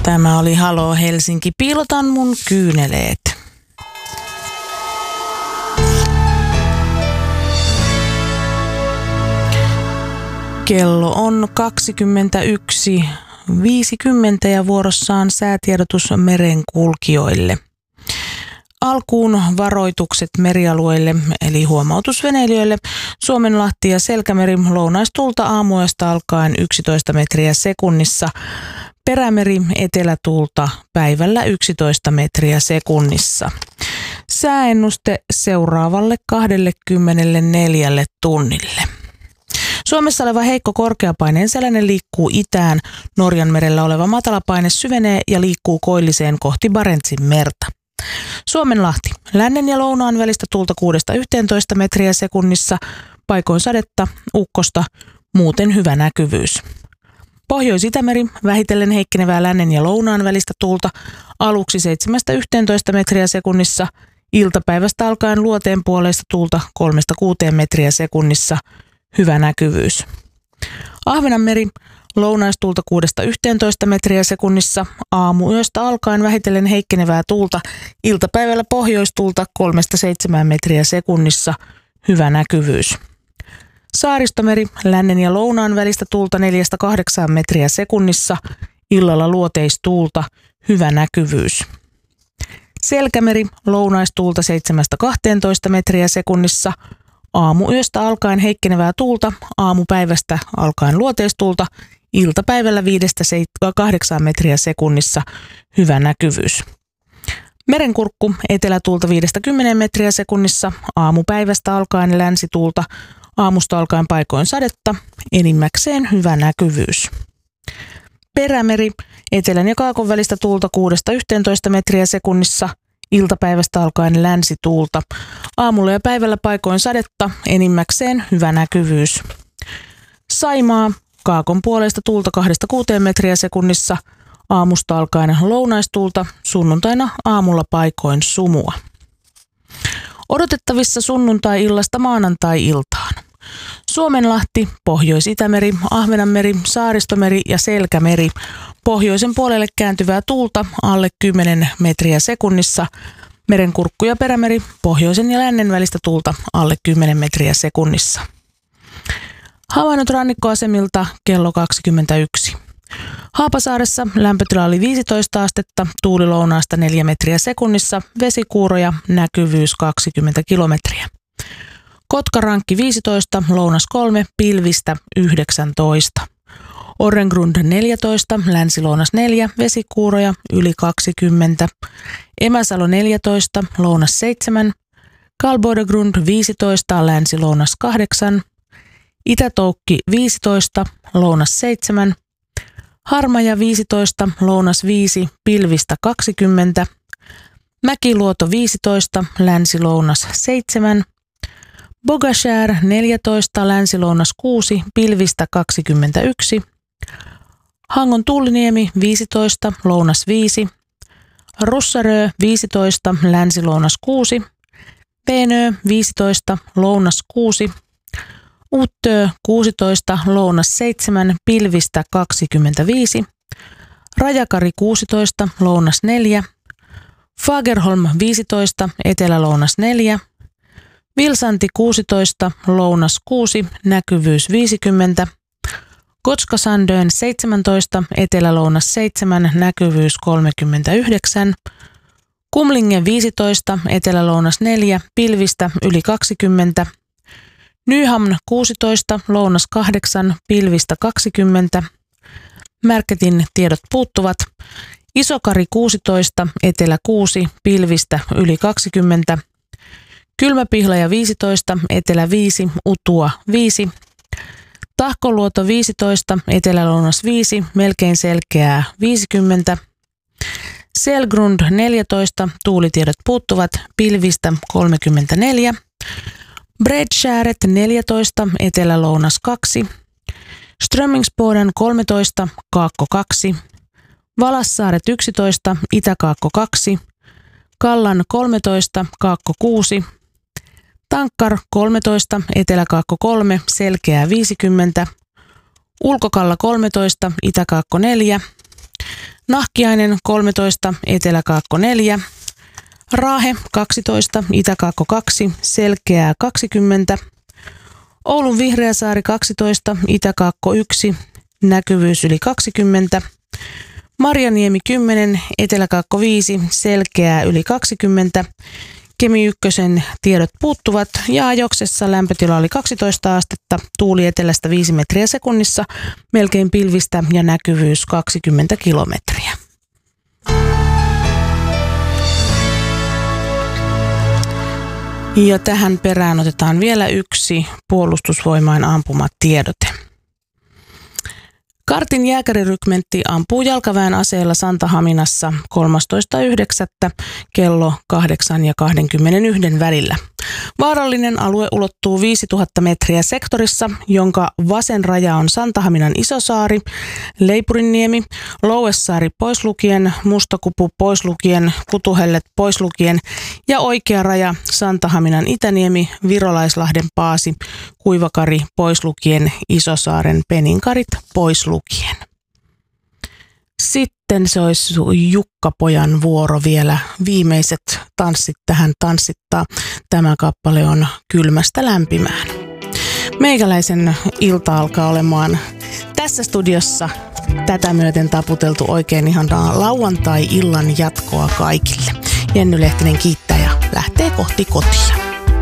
Tämä oli Halo Helsinki, piilotan mun kyyneleet. Kello on 21:50 ja vuorossaan säätiedotus merenkulkijoille. Alkuun varoitukset merialueille eli huomautusveneilijöille. Suomenlahti ja Selkämeri lounaistuulta aamuyöstä alkaen 11 metriä sekunnissa. Perämeri etelätuulta päivällä 11 metriä sekunnissa. Sääennuste seuraavalle 24 tunnille. Suomessa oleva heikko korkeapaineen selänen liikkuu itään. Norjanmerellä oleva matalapaine syvenee ja liikkuu koilliseen kohti Barentsin merta. Suomenlahti. Lännen ja lounaan välistä tuulta 6-11 metriä sekunnissa. Paikoin sadetta, ukkosta, muuten hyvä näkyvyys. Pohjois-Itämeri. Vähitellen heikkenevää lännen ja lounaan välistä tuulta. Aluksi 7-11 metriä sekunnissa. Iltapäivästä alkaen luoteen puoleista tuulta 3-6 metriä sekunnissa. Hyvä näkyvyys. Ahvenanmeri. Lounaistuulta 6-11 metriä sekunnissa. Aamuyöstä alkaen vähitellen heikkenevää tuulta. Iltapäivällä pohjoistuulta 3-7 metriä sekunnissa. Hyvä näkyvyys. Saaristomeri. Lännen ja lounaan välistä tuulta 4-8 metriä sekunnissa. Illalla luoteistuulta. Hyvä näkyvyys. Selkämeri. Lounaistuulta 7-12 metriä sekunnissa. Aamuyöstä alkaen heikkenevää tuulta, aamupäivästä alkaen luoteistuulta, iltapäivällä 5-8 metriä sekunnissa, hyvä näkyvyys. Merenkurkku, etelätuulta 5-10 metriä sekunnissa, aamupäivästä alkaen länsituulta, aamusta alkaen paikoin sadetta, enimmäkseen hyvä näkyvyys. Perämeri, etelän ja kaakon välistä tuulta 6-11 metriä sekunnissa, iltapäivästä alkaen länsituulta. Aamulla ja päivällä paikoin sadetta, enimmäkseen hyvä näkyvyys. Saimaa, kaakon puolesta tuulta 2-6 metriä sekunnissa. Aamusta alkaen lounaistuulta, sunnuntaina aamulla paikoin sumua. Odotettavissa sunnuntai-illasta maanantai-iltaan. Suomenlahti, Pohjois-Itämeri, Ahvenanmeri, Saaristomeri ja Selkämeri. Pohjoisen puolelle kääntyvää tuulta alle 10 metriä sekunnissa. Merenkurkku ja Perämeri, pohjoisen ja lännen välistä tuulta alle 10 metriä sekunnissa. Havainnot rannikkoasemilta kello 21. Haapasaaressa lämpötila oli 15 astetta, tuuli lounaasta 4 metriä sekunnissa, vesikuuroja, näkyvyys 20 kilometriä. Kotkarankki 15, lounas 3, pilvistä 19. Orrengrund 14, länsilounas 4, vesikuuroja yli 20. Emäsalo 14, lounas 7. Kalbodegrund 15, länsilounas 8. Itätoukki 15, lounas 7. Harmaja 15, lounas 5, pilvistä 20. Mäkiluoto 15, länsilounas 7. Bogashär 14, länsilounas 6, pilvistä 21. Hangon Tuuliniemi 15, lounas 5. Russarö 15, länsilounas 6. Venö 15, lounas 6. Uttö 16, lounas 7, pilvistä 25. Rajakari 16, lounas 4. Fagerholm 15, etelälounas 4. Vilsanti 16, lounas 6, näkyvyys 50. Gotskasandön 17, etelälounas 7, näkyvyys 39. Kumlinge 15, etelälounas 4, pilvistä yli 20. Nyhamn 16, lounas 8, pilvistä 20. Märketin tiedot puuttuvat. Isokari 16, etelä 6, pilvistä yli 20. Kylmäpihlaja 15, etelä 5, Utua 5. Tahkoluoto 15, etelälounas 5, melkein selkeää 50. Selgrund 14, tuulitiedot puuttuvat, pilvistä 34. Bredskäret 14, etelälounas 2. Strömmingsboden 13, kaakko 2. Valassaaret 11, itäkaakko 2. Kallan 13, kaakko 6. Tankkar 13, eteläkaakko 3, selkeää 50. Ulkokalla 13, itäkaakko 4. Nahkiainen 13, Etelä-Kaakko 4, Raahe 12, Itä-Kaakko 2, Selkeää 20, Oulun Vihreäsaari 12, Itä-Kaakko 1, näkyvyys yli 20, Marjaniemi 10, Etelä-Kaakko 5, Selkeää yli 20, Kemi 1 tiedot puuttuvat ja Ajoksessa lämpötila oli 12 astetta, tuuli etelästä 5 metriä sekunnissa, melkein pilvistä ja näkyvyys 20 kilometriä. Ja tähän perään otetaan vielä yksi Puolustusvoimain ampumatiedote. Kartin jääkärirykmentti ampuu jalkaväen aseella Santahaminassa 13.9. kello 8 ja 21 välillä. Vaarallinen alue ulottuu 5000 metriä sektorissa, jonka vasen raja on Santahaminan Isosaari, Leipurinniemi, Louessaari pois lukien, Mustakupu pois lukien, Kutuhellet pois lukien ja oikea raja Santahaminan Itäniemi, Virolaislahden Paasi, Kuivakari pois lukien, Isosaaren Peninkarit pois lukien. Sitten se olisi Jukka-pojan vuoro vielä. Viimeiset tanssit tähän tanssittaa. Tämä kappale on Kylmästä lämpimään. Meikäläisen ilta alkaa olemaan tässä studiossa tätä myöten taputeltu oikein ihanaa lauantai-illan jatkoa kaikille. Jenny Lehtinen kiittää ja lähtee kohti kotia.